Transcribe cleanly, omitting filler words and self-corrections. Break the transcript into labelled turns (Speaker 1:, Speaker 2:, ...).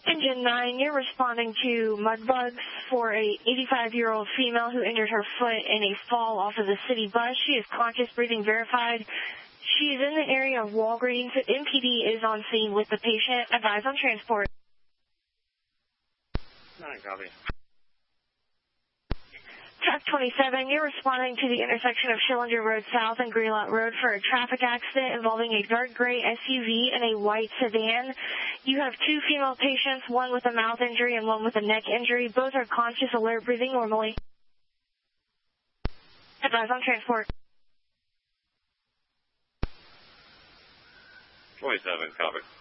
Speaker 1: Engine 9, you're responding to mud bugs for a 85-year-old female who injured her foot in a fall off of the city bus. She is conscious, breathing verified. She is in the area of Walgreens. MPD is on scene with the patient. Advise on transport.
Speaker 2: 9, copy.
Speaker 1: Truck 27, you're responding to the intersection of Schillinger Road South and Greenlawn Road for a traffic accident involving a dark gray SUV and a white sedan. You have 2 female patients, one with a mouth injury and one with a neck injury. Both are conscious, alert, breathing normally. Advise on transport.
Speaker 2: 27, copy.